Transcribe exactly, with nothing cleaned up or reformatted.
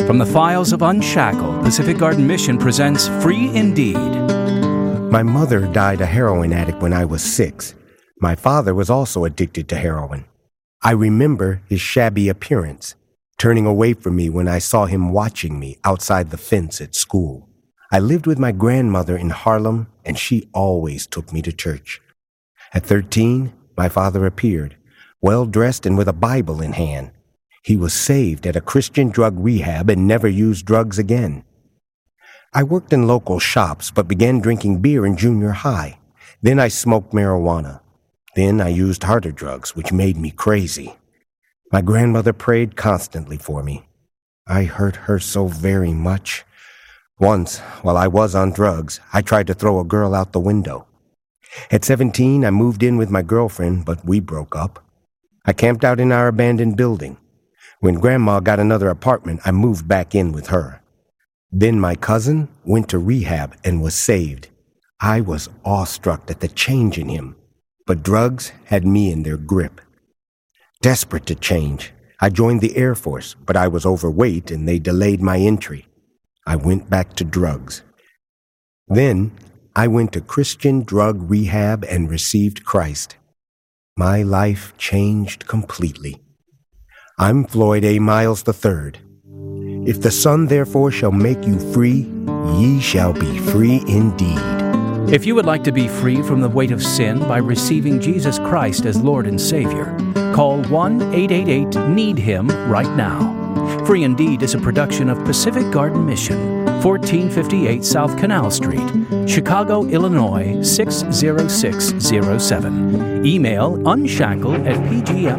From the files of Unshackled, Pacific Garden Mission presents Free Indeed. My mother died a heroin addict when I was six. My father was also addicted to heroin. I remember his shabby appearance, turning away from me when I saw him watching me outside the fence at school. I lived with my grandmother in Harlem, and she always took me to church. At thirteen, my father appeared, well-dressed and with a Bible in hand. He was saved at a Christian drug rehab and never used drugs again. I worked in local shops but began drinking beer in junior high. Then I smoked marijuana. Then I used harder drugs, which made me crazy. My grandmother prayed constantly for me. I hurt her so very much. Once, while I was on drugs, I tried to throw a girl out the window. At seventeen, I moved in with my girlfriend, but we broke up. I camped out in our abandoned building. When Grandma got another apartment, I moved back in with her. Then my cousin went to rehab and was saved. I was awestruck at the change in him, but drugs had me in their grip. Desperate to change, I joined the Air Force, but I was overweight and they delayed my entry. I went back to drugs. Then I went to Christian drug rehab and received Christ. My life changed completely. I'm Floyd A. Miles the third. If the Son therefore shall make you free, ye shall be free indeed. If you would like to be free from the weight of sin by receiving Jesus Christ as Lord and Savior, call one eight eight eight need him right now. Free Indeed is a production of Pacific Garden Mission, fourteen fifty-eight South Canal Street, Chicago, Illinois six zero six zero seven. Email unshackled at p g m